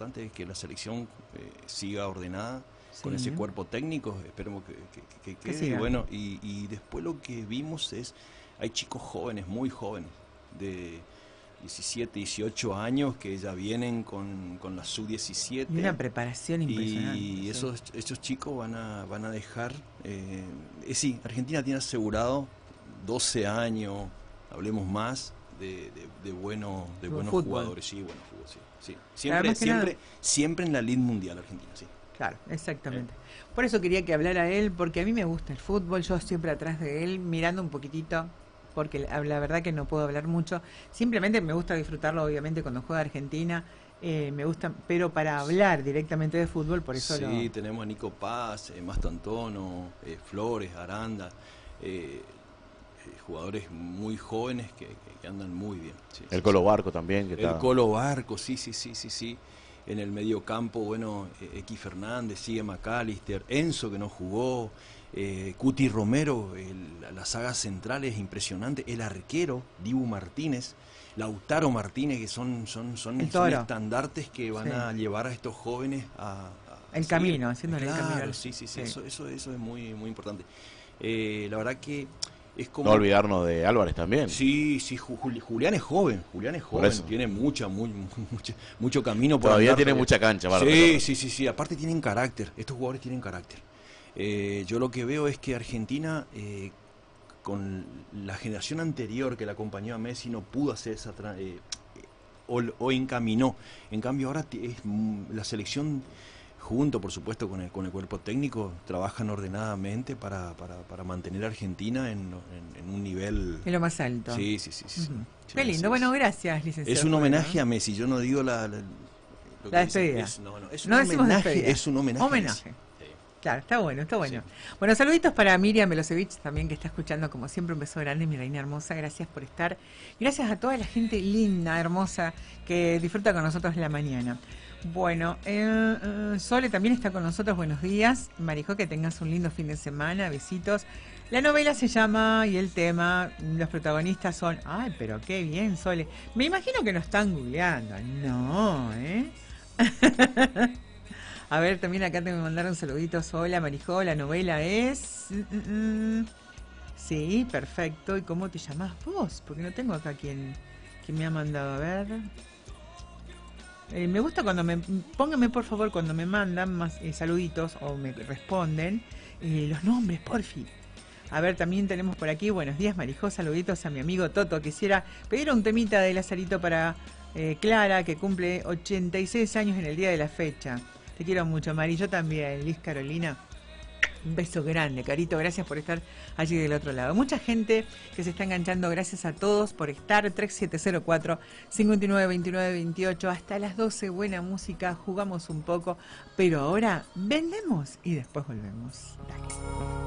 importante es que la selección siga ordenada, Sí. con ese cuerpo técnico, esperemos que quede. siga. Bueno, y después lo que vimos es, hay chicos jóvenes, muy jóvenes, de 17, 18 años, que ya vienen con la sub-17. Y una preparación impresionante. Y sí. esos chicos van a dejar... sí, Argentina tiene asegurado 12 años, hablemos más, de buenos fútbol. jugadores. Sí, buenos fútbol, sí. Sí. Además que nada- Siempre en la lid mundial Argentina, sí. Claro, exactamente. Por eso quería que hablara él, porque a mí me gusta el fútbol, yo siempre atrás de él, mirando un poquitito, porque la verdad que no puedo hablar mucho. Simplemente me gusta disfrutarlo, obviamente, cuando juega Argentina. Me gusta, pero para hablar directamente de fútbol, por eso Sí, tenemos a Nico Paz, Mastantono, Flores, Aranda, jugadores muy jóvenes que andan muy bien. Sí, El Colo Barco también. Que el Colo Barco, sí. En el medio campo, bueno, X Fernández, sigue McAllister, Enzo que no jugó, Cuti Romero, la saga central es impresionante, el arquero, Dibu Martínez, Lautaro Martínez, que son estandartes que van a llevar a estos jóvenes el camino, haciéndole el camino. Sí. Eso es muy, muy importante. La verdad que es como... No olvidarnos de Álvarez también. Sí, Julián es joven, tiene mucho camino por todavía andar, tiene mucha cancha para sí, aparte tienen carácter, estos jugadores tienen carácter. Yo lo que veo es que Argentina, con la generación anterior que la acompañó a Messi, no pudo hacer esa o encaminó. En cambio ahora la selección, junto por supuesto con el cuerpo técnico, trabajan ordenadamente para mantener a Argentina en un nivel... En lo más alto. Sí. Qué lindo, bueno, gracias, licenciado. Es un homenaje a Messi, yo no digo la despedida. Es no decimos despedida. Es un homenaje. Claro, está bueno. Sí. Bueno, saluditos para Miriam Milosevich también, que está escuchando como siempre. Un beso grande, mi reina hermosa, gracias por estar. Gracias a toda la gente linda, hermosa, que disfruta con nosotros la mañana. Bueno, Sole también está con nosotros, buenos días. Marijó, que tengas un lindo fin de semana, besitos. La novela se llama, y el tema, los protagonistas son... Ay, pero qué bien, Sole. Me imagino que nos están googleando. No, A ver, también acá te me mandaron saluditos. Hola, Marijó, la novela es... Sí, perfecto. ¿Y cómo te llamás vos? Porque no tengo acá quien me ha mandado. A ver... me gusta cuando pónganme por favor cuando me mandan más saluditos o me responden los nombres, porfi. A ver, también tenemos por aquí, buenos días Marijó, saluditos a mi amigo Toto. Quisiera pedir un temita de Lazarito para Clara, que cumple 86 años en el día de la fecha. Te quiero mucho, Mari, yo también. Liz Carolina, un beso grande, Carito, gracias por estar allí del otro lado. Mucha gente que se está enganchando, gracias a todos por estar. 3704-592928, hasta las 12, buena música, jugamos un poco, pero ahora vendemos y después volvemos. Dale.